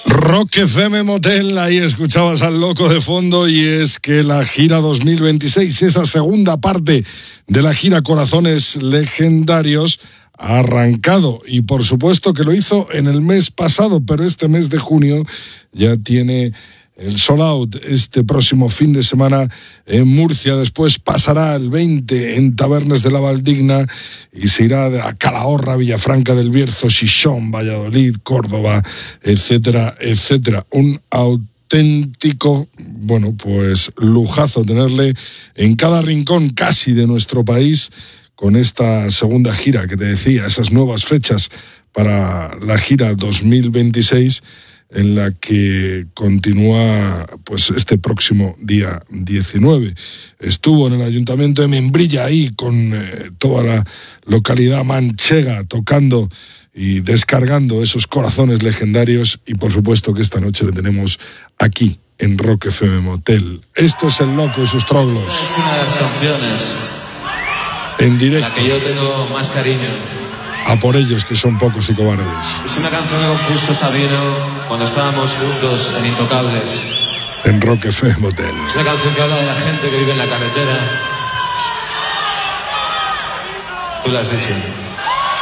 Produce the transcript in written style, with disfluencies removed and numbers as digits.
Rock FM Motel, ahí escuchabas al loco de fondo, y es que la gira 2026, esa segunda parte de la gira Corazones Legendarios, ha arrancado, y por supuesto que lo hizo en el mes pasado, pero este mes de junio ya tiene el sold out este próximo fin de semana en Murcia. Después pasará el 20 en Tabernes de la Valdigna y se irá a Calahorra, Villafranca del Bierzo, Xixón, Valladolid, Córdoba, etcétera, etcétera. Un auténtico, pues lujazo tenerle en cada rincón casi de nuestro país con esta segunda gira que te decía, esas nuevas fechas para la gira 2026, en la que continúa pues este próximo día 19. Estuvo en el Ayuntamiento de Membrilla, ahí con toda la localidad manchega, tocando y descargando esos corazones legendarios, y por supuesto que esta noche le tenemos aquí en Rock FM Motel. Esto es El Loco y sus Troglos. Es una de las canciones en directo, la que yo tengo más cariño. A por ellos, que son pocos y cobardes. Es una canción que compuso Sabino cuando estábamos juntos en Intocables. En Rock FM Motel. Es una canción que habla de la gente que vive en la carretera. Tú lo has dicho.